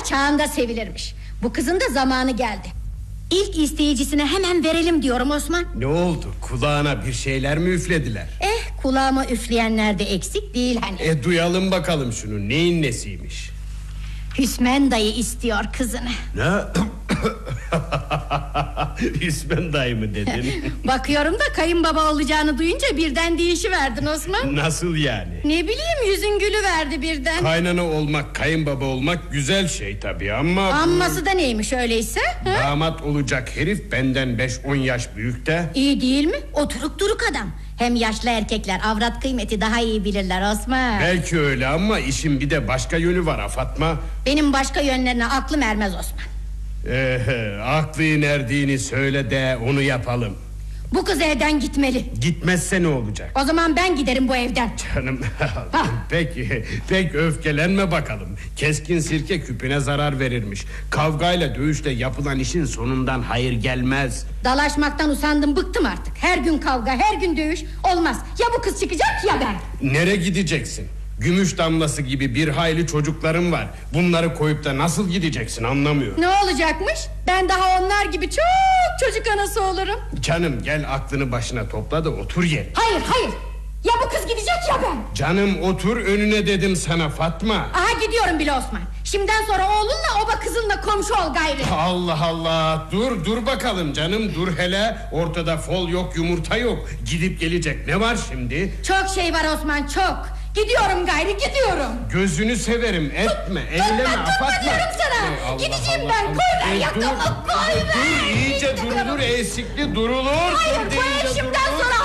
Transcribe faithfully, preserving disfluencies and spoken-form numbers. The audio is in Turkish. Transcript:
çağında sevilirmiş. Bu kızın da zamanı geldi. İlk isteyicisine hemen verelim diyorum Osman. Ne oldu, kulağına bir şeyler mi üflediler? Eh, kulağıma üfleyenler de eksik değil hani. E duyalım bakalım şunu, neyin nesiymiş? Hüsmen dayı istiyor kızını. Ne? Hüsmen dayı mı dedin? Bakıyorum da kayınbaba olacağını duyunca birden değişiverdin Osman. Nasıl yani? Ne bileyim, yüzün gülüverdi birden. Kaynana olmak, kayınbaba olmak güzel şey tabii ama... Amması da neymiş öyleyse? Ha? Damat olacak herif benden beş on yaş büyük de. İyi değil mi? Oturuk duruk adam. Hem yaşlı erkekler avrat kıymeti daha iyi bilirler Osman. Belki öyle ama işin bir de başka yönü var ha Fatma. Benim başka yönlerine aklım ermez Osman. Ee, aklın erdiğini söyle de onu yapalım. Bu kız evden gitmeli. Gitmezse ne olacak? O zaman ben giderim bu evden. Canım peki, pek öfkelenme bakalım. Keskin sirke küpüne zarar verirmiş. Kavgayla dövüşle yapılan işin sonundan hayır gelmez. Dalaşmaktan usandım, bıktım artık. Her gün kavga, her gün dövüş. Olmaz, ya bu kız çıkacak ya ben. Nereye gideceksin? Gümüş damlası gibi bir hayli çocuklarım var. Bunları koyup da nasıl gideceksin anlamıyorum. Ne olacakmış? Ben daha onlar gibi çok çocuk anası olurum. Canım gel aklını başına topla da otur ye. Hayır hayır, ya bu kız gidecek ya ben. Canım otur önüne dedim sana Fatma. Aha gidiyorum bile Osman. Şimdiden sonra oğlunla oba kızınla komşu ol gayrı. Allah Allah, dur dur bakalım canım, dur hele. Ortada fol yok, yumurta yok. Gidip gelecek ne var şimdi? Çok şey var Osman, çok. Gidiyorum gayrı, gidiyorum. Gözünü severim, etme, eyleme, tutma, afatma. diyorum sana. Ey Allah Gideceğim Allah ben, Allah. koy ver Ey, yakamı, dur, koy ver. Dur iyice durulur, esikli durulur. Hayır, dur bu ev deyince şimdiden durulur. sonra